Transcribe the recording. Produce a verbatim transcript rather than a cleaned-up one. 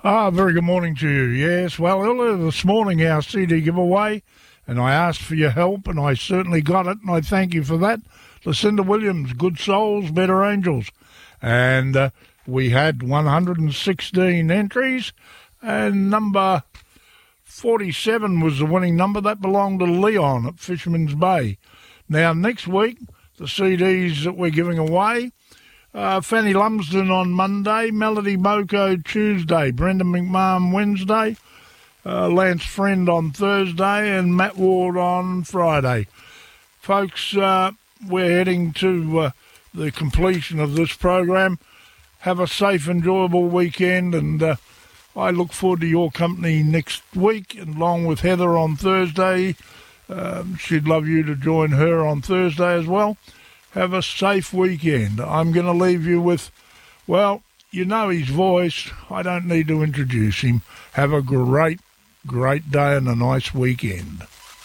Ah, very good morning to you. Yes, well, earlier this morning our C D giveaway, and I asked for your help, and I certainly got it, and I thank you for that. Lucinda Williams, Good Souls, Better Angels. And uh, we had one hundred sixteen entries, and number forty-seven was the winning number. That belonged to Leon at Fisherman's Bay. Now, next week, the C Ds that we're giving away, uh, Fanny Lumsden on Monday, Melody Moko Tuesday, Brenda McMahon Wednesday, uh, Lance Friend on Thursday, and Matt Ward on Friday. Folks, uh, we're heading to uh, the completion of this program. Have a safe, enjoyable weekend, and uh, I look forward to your company next week, and along with Heather on Thursday. Um, she'd love you to join her on Thursday as well. Have a safe weekend. I'm going to leave you with, well, you know his voice. I don't need to introduce him. Have a great, great day and a nice weekend.